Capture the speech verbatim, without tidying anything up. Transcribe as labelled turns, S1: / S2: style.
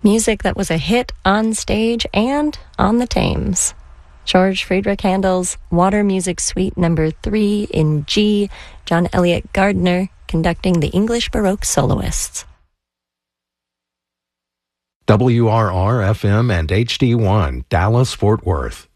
S1: Music that was a hit on stage and on the Thames. George Friedrich Handel's Water Music Suite number three in G, John Eliot Gardiner conducting the English Baroque soloists.
S2: W R R F M and H D one, Dallas, Fort Worth.